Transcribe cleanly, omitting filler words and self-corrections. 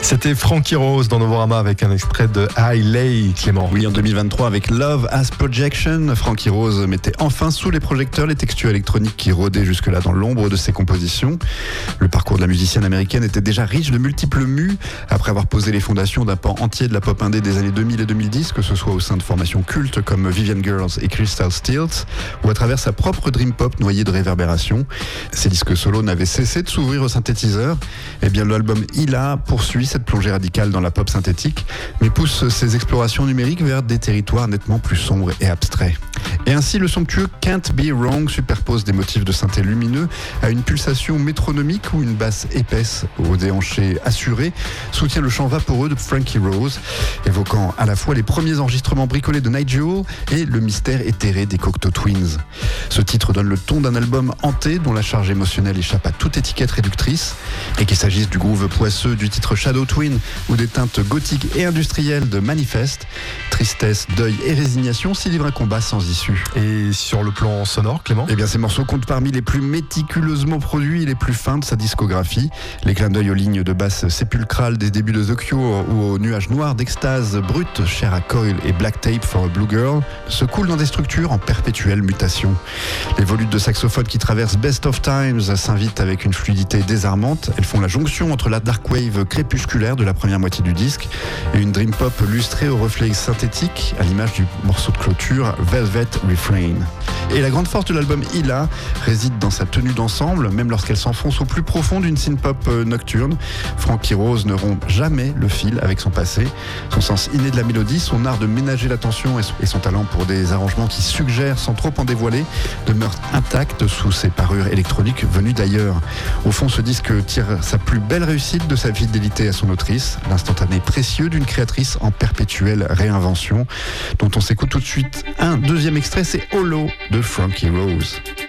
C'était Frankie Rose dans Novorama avec un extrait de High Lay, Clément. Oui, en 2023, avec Love as Projection, Frankie Rose mettait enfin sous les projecteurs les textures électroniques qui rôdaient jusque-là dans l'ombre de ses compositions. Le parcours de la musicienne américaine était déjà riche de multiples mues, après avoir posé les fondations d'un pan entier de la pop indé des années 2000 et 2010, que ce soit au sein de formations cultes comme Vivian Girls et Crystal Stills, ou à travers sa propre dream pop noyée de réverbération. Ses disques solo n'avaient cessé de s'ouvrir au synthétiseur. Et bien l'album Ila poursuit cette plongée radicale dans la pop synthétique, mais pousse ses explorations numériques vers des territoires nettement plus sombres et abstraits. Et ainsi, le somptueux Can't Be Wrong superpose des motifs de synthé lumineux à une pulsation métronomique où une basse épaisse au déhanché assuré soutient le chant vaporeux de Frankie Rose, évoquant à la fois les premiers enregistrements bricolés de Nigel et le mystère éthéré des Cocteau Twins. Ce titre donne le ton d'un album hanté dont la charge émotionnelle échappe à toute étiquette réductrice, et qu'il s'agisse du groove poisseux du titre Shadow Twin ou des teintes gothiques et industrielles de Manifest, tristesse, deuil et résignation s'y livre un combat sans issue. Et sur le plan sonore, Clément ? Eh bien, ces morceaux comptent parmi les plus méticuleusement produits et les plus fins de sa discographie. Les clins d'œil aux lignes de basse sépulcrales des débuts de The Cure ou aux nuages noirs d'extase brute chers à Coil et Black Tape for a Blue Girl se coulent dans des structures en perpétuelle mutation. Les volutes de saxophone qui traversent Best of Times s'invitent avec une fluidité désarmante. Elles font la jonction entre la dark wave crépusculaire de la première moitié du disque et une dream pop lustrée aux reflets synthétiques à l'image du morceau de clôture Velvet Refrain. Et la grande force de l'album Ila réside dans sa tenue d'ensemble, même lorsqu'elle s'enfonce au plus profond d'une synth-pop nocturne. Frankie Rose ne rompt jamais le fil avec son passé. Son sens inné de la mélodie, son art de ménager l'attention et son talent pour des arrangements qui suggèrent sans trop en dévoiler demeurent intacts sous ses parures électroniques venues d'ailleurs. Au fond, ce disque tire sa plus belle réussite de sa fidélité à son autrice, l'instantané précieux d'une créatrice en perpétuelle réinvention, dont on s'écoute tout de suite un deuxième extrait, c'est Hollow de Frankie Rose.